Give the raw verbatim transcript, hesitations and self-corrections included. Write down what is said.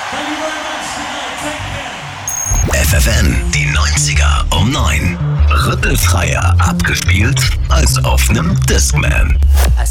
F F N, die neunziger um neun. Rüttelfreier abgespielt als auf nem Discman.